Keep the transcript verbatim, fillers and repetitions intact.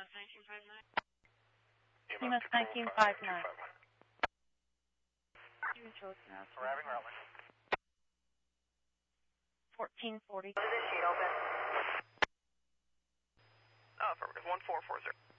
E M S nineteen fifty-nine. Arriving Rutland. fourteen forty. Is this sheet open? Oh, affirmative. one four four zero.